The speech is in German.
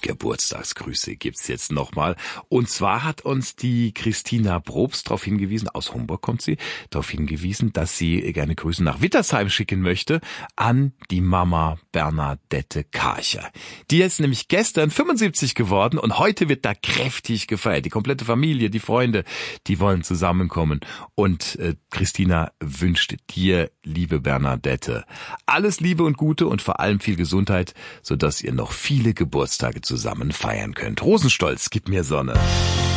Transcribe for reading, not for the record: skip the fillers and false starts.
Geburtstagsgrüße gibt's jetzt nochmal. Und zwar hat uns die Christina Probst darauf hingewiesen, aus Homburg kommt sie, darauf hingewiesen, dass sie gerne Grüße nach Wittersheim schicken möchte an die Mama Bernadette Karcher. Die ist nämlich gestern 75 geworden und heute wird da kräftig gefeiert. Die komplette Familie, die Freunde, die wollen zusammenkommen. Und Christina wünscht dir, liebe Bernadette, alles Liebe und Gute und vor allem viel Gesundheit, sodass ihr noch viele Geburtstage zusammen feiern könnt. Rosenstolz, gib mir Sonne.